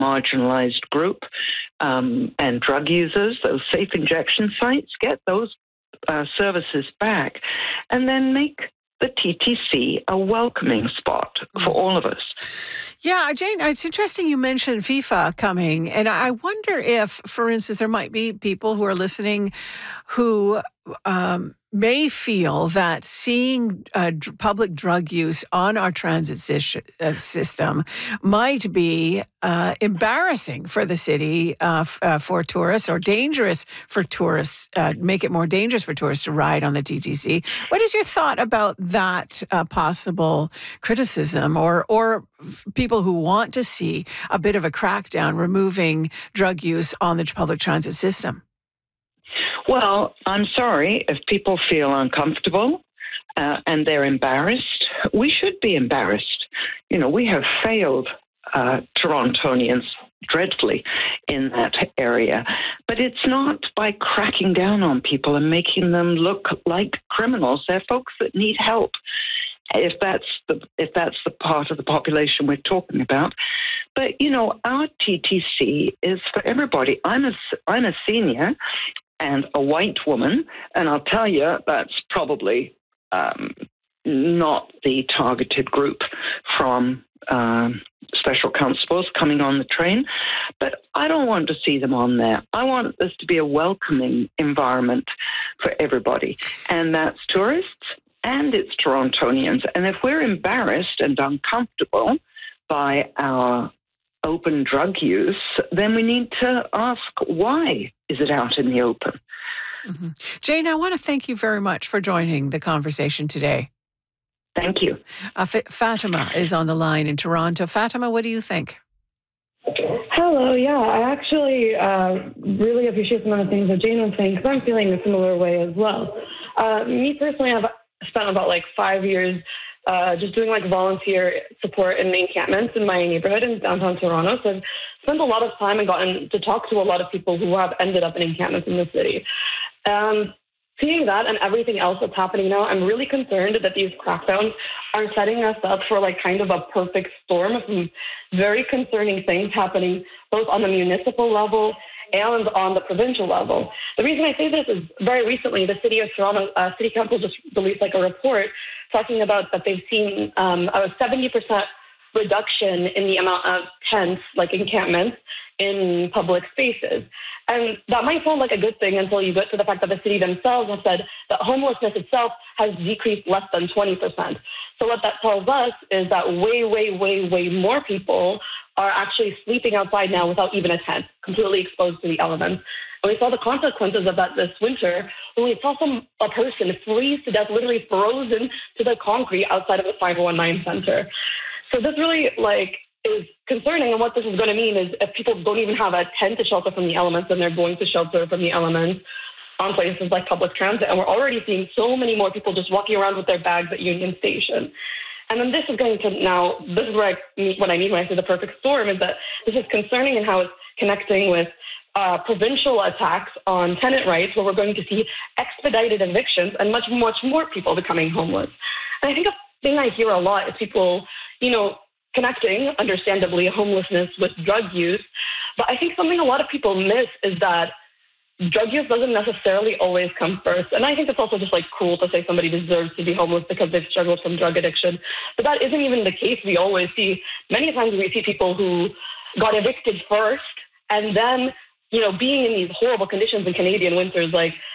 marginalized group, and drug users, those safe injection sites, get those services back, and then make the TTC a welcoming spot for all of us. Yeah, Jane, it's interesting you mentioned FIFA coming, and I wonder if, for instance, there might be people who are listening who may feel that seeing public drug use on our transit system might be embarrassing for the city for tourists, or dangerous for tourists, make it more dangerous for tourists to ride on the TTC. What is your thought about that possible criticism, or people who want to see a bit of a crackdown removing drug use on the public transit system? Well, I'm sorry if people feel uncomfortable and they're embarrassed. We should be embarrassed. You know, we have failed Torontonians dreadfully in that area. But it's not by cracking down on people and making them look like criminals. They're folks that need help, if that's the part of the population we're talking about. But, you know, our TTC is for everybody. I'm a senior and a white woman, and I'll tell you, that's probably not the targeted group from special constables coming on the train, but I don't want to see them on there. I want this to be a welcoming environment for everybody, and that's tourists and it's Torontonians. And if we're embarrassed and uncomfortable by our open drug use, then we need to ask, why is it out in the open? Mm-hmm. Jane, I want to thank you very much for joining the conversation today. Thank you. Fatima is on the line in Toronto. Fatima, what do you think? Hello. Yeah, I actually really appreciate some of the things that Jane was saying, because I'm feeling a similar way as well. Me personally, I've spent about 5 years just doing volunteer support in encampments in my neighborhood in downtown Toronto. So I've spent a lot of time and gotten to talk to a lot of people who have ended up in encampments in the city. Seeing that and everything else that's happening now, I'm really concerned that these crackdowns are setting us up for kind of a perfect storm of some very concerning things happening both on the municipal level and on the provincial level. The reason I say this is very recently, the City of Toronto City Council just released a report talking about that they've seen a 70% reduction in the amount of tents, encampments, in public spaces. And that might sound like a good thing until you get to the fact that the city themselves have said that homelessness itself has decreased less than 20%. So what that tells us is that way more people are actually sleeping outside now without even a tent, completely exposed to the elements. And we saw the consequences of that this winter when we saw a person freeze to death, literally frozen to the concrete outside of the 519 center. So this really is concerning, and what this is going to mean is if people don't even have a tent to shelter from the elements, then they're going to shelter from the elements on places like public transit. And we're already seeing so many more people just walking around with their bags at Union Station. And then this is going to this is what I mean when I say the perfect storm, is that this is concerning in how it's connecting with provincial attacks on tenant rights, where we're going to see expedited evictions and much more people becoming homeless. And I think a thing I hear a lot is people, connecting, understandably, homelessness with drug use. But I think something a lot of people miss is that drug use doesn't necessarily always come first. And I think it's also just cool to say somebody deserves to be homeless because they've struggled from drug addiction. But that isn't even the case. We always see, many times we see people who got evicted first and then, being in these horrible conditions in Canadian winters,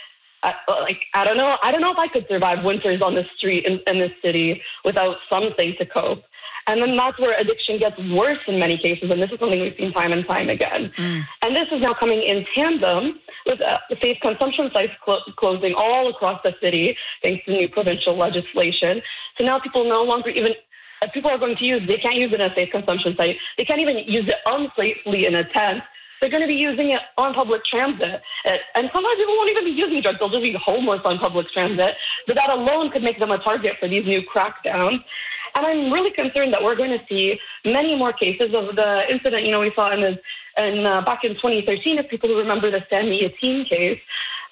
I don't know if I could survive winters on the street in this city without something to cope. And then that's where addiction gets worse in many cases, and this is something we've seen time and time again. And this is now coming in tandem with the safe consumption sites closing all across the city, thanks to new provincial legislation. So now people no longer even, if people are going to use, they can't use it in a safe consumption site. They can't even use it unsafely in a tent. They're going to be using it on public transit. And sometimes people won't even be using drugs. They'll just be homeless on public transit. But that alone could make them a target for these new crackdowns. And I'm really concerned that we're going to see many more cases of the incident, we saw back in 2013, if people remember the San Yatin case,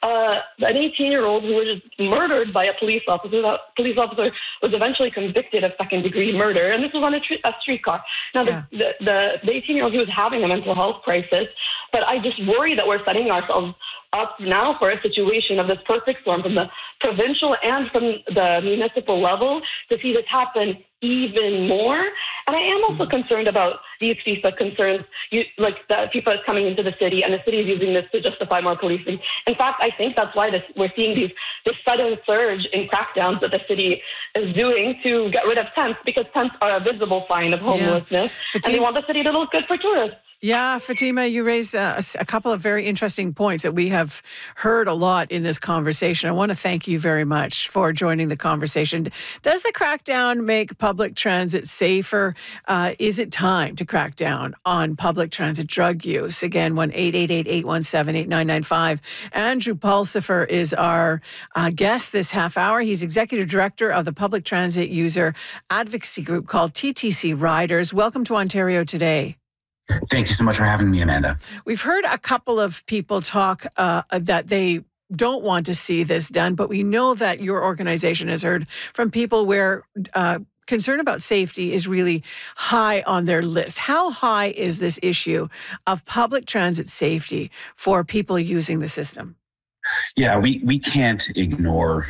an 18-year-old who was murdered by a police officer. That police officer was eventually convicted of second-degree murder, and this was on a streetcar. Now, the 18-year-old, he was having a mental health crisis, but I just worry that we're setting ourselves up now for a situation of this perfect storm from the provincial and from the municipal level to see this happen even more. And I am also concerned about these FIFA concerns, like that FIFA is coming into the city and the city is using this to justify more policing. In fact, I think that's why we're seeing this sudden surge in crackdowns that the city is doing to get rid of tents, because tents are a visible sign of homelessness, and they want the city to look good for tourists. Yeah, Fatima, you raised a couple of very interesting points that we have heard a lot in this conversation. I want to thank you very much for joining the conversation. Does the crackdown make public transit safer? Is it time to crack down on public transit drug use? Again, 1-888-817-8995. Andrew Pulsipher is our guest this half hour. He's executive director of the public transit user advocacy group called TTC Riders. Welcome to Ontario Today. Thank you so much for having me, Amanda. We've heard a couple of people talk that they don't want to see this done, but we know that your organization has heard from people where concern about safety is really high on their list. How high is this issue of public transit safety for people using the system? Yeah, we can't ignore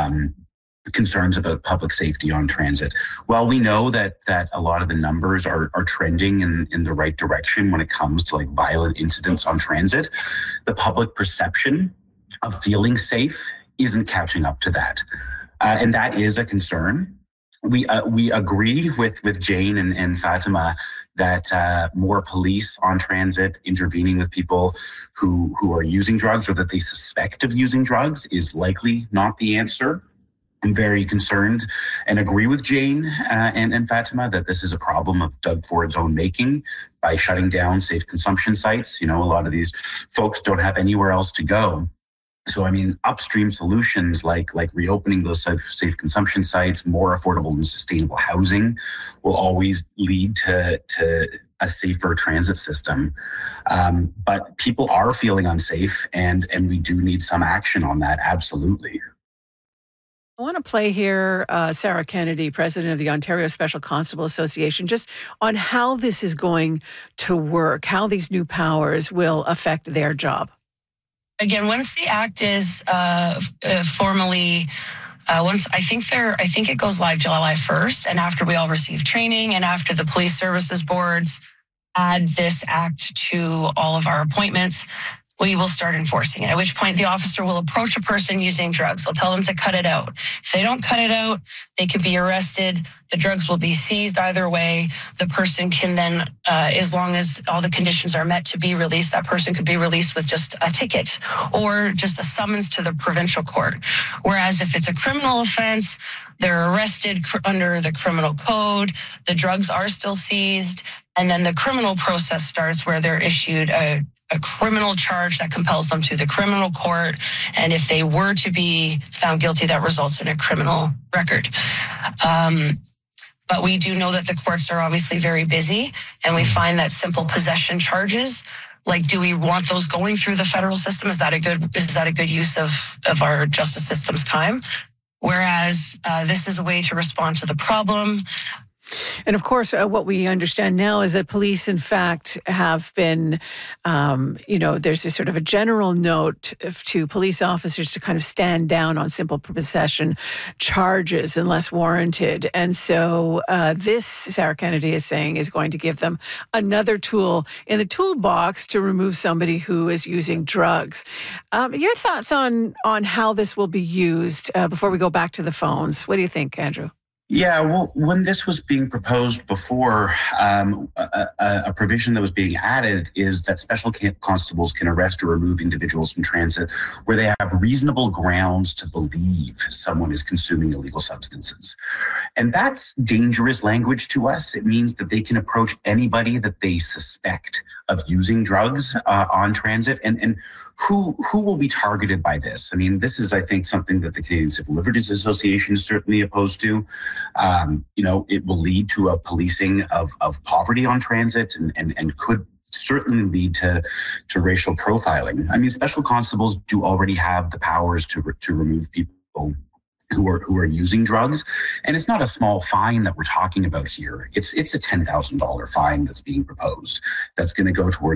concerns about public safety on transit. Well, we know that a lot of the numbers are trending in the right direction when it comes to like violent incidents on transit. The public perception of feeling safe isn't catching up to that. And that is a concern. We agree with Jane and Fatima that more police on transit intervening with people who are using drugs or that they suspect of using drugs is likely not the answer. I'm very concerned and agree with Jane and Fatima that this is a problem of Doug Ford's own making by shutting down safe consumption sites. You know, a lot of these folks don't have anywhere else to go. So, I mean, upstream solutions like reopening those safe consumption sites, more affordable and sustainable housing will always lead to a safer transit system. But people are feeling unsafe, and we do need some action on that, absolutely. I want to play here Sarah Kennedy, president of the Ontario Special Constable Association, just on how this is going to work, how these new powers will affect their job. Again, once the act is formally, I think it goes live July 1st, and after we all receive training, and after the police services boards add this act to all of our appointments, we will start enforcing it, at which point the officer will approach a person using drugs. They'll tell them to cut it out. If they don't cut it out, they could be arrested. The drugs will be seized either way. The person can then, as long as all the conditions are met to be released, that person could be released with just a ticket or just a summons to the provincial court. Whereas if it's a criminal offense, they're arrested under the criminal code. The drugs are still seized. And then the criminal process starts where they're issued a criminal charge that compels them to the criminal court. And if they were to be found guilty, that results in a criminal record. But we do know that the courts are obviously very busy, and we find that simple possession charges, like, do we want those going through the federal system? Is that a good use of our justice system's time? Whereas this is a way to respond to the problem. And of course, what we understand now is that police, in fact, have been, there's a sort of a general note to police officers to kind of stand down on simple possession charges unless warranted. And so this, Sarah Kennedy is saying, is going to give them another tool in the toolbox to remove somebody who is using drugs. Your thoughts on how this will be used before we go back to the phones? What do you think, Andrew? Yeah, well, when this was being proposed before, a provision that was being added is that special constables can arrest or remove individuals from transit where they have reasonable grounds to believe someone is consuming illegal substances. And that's dangerous language to us. It means that they can approach anybody that they suspect of using drugs on transit. And who will be targeted by this? I mean, this is, I think, something that the Canadian Civil Liberties Association is certainly opposed to. It will lead to a policing of poverty on transit and could certainly lead to racial profiling. I mean, special constables do already have the powers to remove people who are using drugs, and it's not a small fine that we're talking about here. It's a $10,000 fine that's being proposed. That's going to go towards